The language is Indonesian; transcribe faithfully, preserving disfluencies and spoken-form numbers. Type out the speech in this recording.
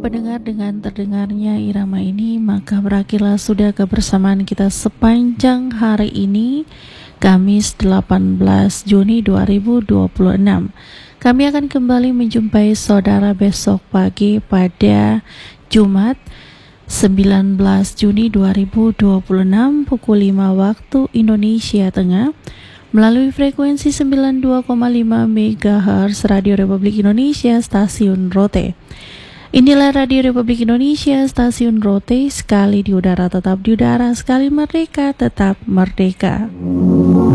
pendengar, dengan terdengarnya irama ini, maka berakhirlah sudah kebersamaan kita sepanjang hari ini, Kamis delapan belas Juni dua ribu dua puluh enam. Kami akan kembali menjumpai saudara besok pagi pada Jumat sembilan belas Juni dua ribu dua puluh enam pukul lima waktu Indonesia Tengah melalui frekuensi sembilan puluh dua koma lima megahertz Radio Republik Indonesia Stasiun Rote. Inilah Radio Republik Indonesia Stasiun Rote, sekali di udara tetap di udara, sekali merdeka tetap merdeka.